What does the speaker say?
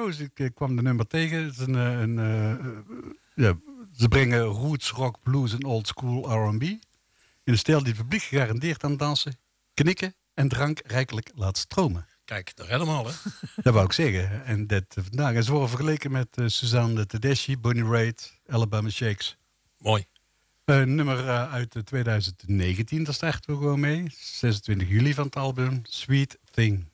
Blues. Ik kwam de nummer tegen. Het is ze brengen roots, rock, blues en old school R&B. In een stijl die het publiek gegarandeerd aan dansen, knikken en drank rijkelijk laat stromen. Kijk, dat helemaal, hè? Dat wou ik zeggen. En dat vandaag. En ze worden vergeleken met Suzanne Tedeschi, Bonnie Raitt, Alabama Shakes. Mooi. Een nummer uit 2019, daar starten we gewoon mee. 26 juli van het album Sweet Thing.